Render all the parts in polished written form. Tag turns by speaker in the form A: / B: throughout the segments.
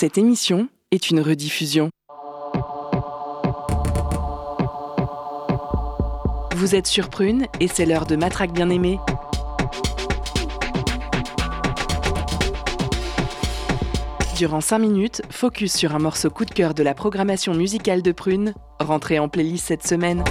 A: Cette émission est une rediffusion. Vous êtes sur Prune et c'est l'heure de Matraque bien-aimée. Durant 5 minutes, focus sur un morceau coup de cœur de la programmation musicale de Prune, rentré en playlist cette semaine.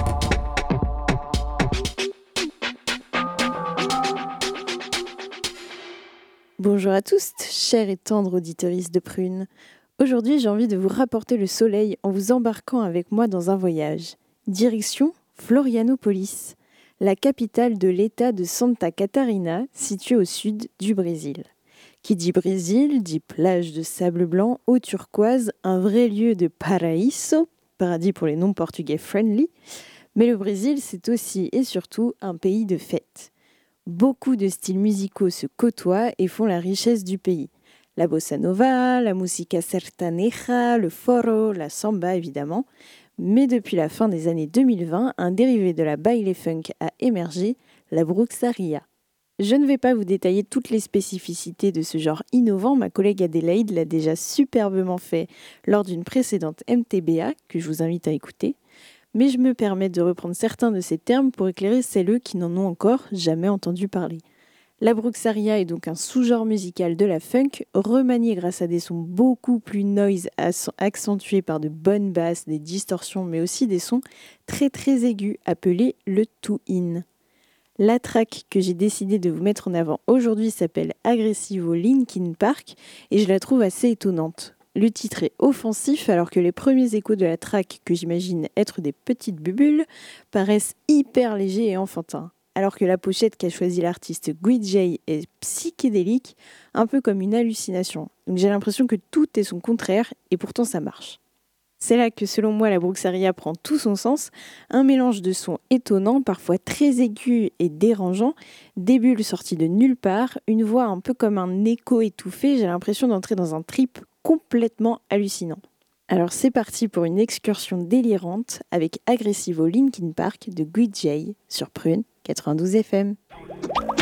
B: Bonjour à tous, chers et tendres auditeuristes de Prune. Aujourd'hui, j'ai envie de vous rapporter le soleil en vous embarquant avec moi dans un voyage. Direction Florianópolis, la capitale de l'État de Santa Catarina, située au sud du Brésil. Qui dit Brésil, dit plage de sable blanc, eau turquoise, un vrai lieu de paraíso, paradis pour les non portugais friendly. Mais le Brésil, c'est aussi et surtout un pays de fêtes. Beaucoup de styles musicaux se côtoient et font la richesse du pays. La bossa nova, la música sertaneja, le forró, la samba évidemment. Mais depuis la fin des années 2020, un dérivé de la baile funk a émergé, la bruxaria. Je ne vais pas vous détailler toutes les spécificités de ce genre innovant, ma collègue Adélaïde l'a déjà superbement fait lors d'une précédente MTBA que je vous invite à écouter. Mais je me permets de reprendre certains de ces termes pour éclairer celles qui n'en ont encore jamais entendu parler. La bruxaria est donc un sous-genre musical de la funk, remanié grâce à des sons beaucoup plus noise, accentués par de bonnes basses, des distorsions, mais aussi des sons très très aigus, appelés le two-in. La track que j'ai décidé de vous mettre en avant aujourd'hui s'appelle Aggressivo Linkin Park et je la trouve assez étonnante. Le titre est offensif alors que les premiers échos de la track, que j'imagine être des petites bulles, paraissent hyper légers et enfantins. Alors que la pochette qu'a choisi l'artiste Guijay est psychédélique, un peu comme une hallucination. Donc j'ai l'impression que tout est son contraire et pourtant ça marche. C'est là que selon moi la bruxaria prend tout son sens, un mélange de sons étonnants, parfois très aigus et dérangeants, des bulles sorties de nulle part, une voix un peu comme un écho étouffé, j'ai l'impression d'entrer dans un trip complètement hallucinant. Alors c'est parti pour une excursion délirante avec Aggressivo Linkin Park de Guijay sur Prune 92 FM.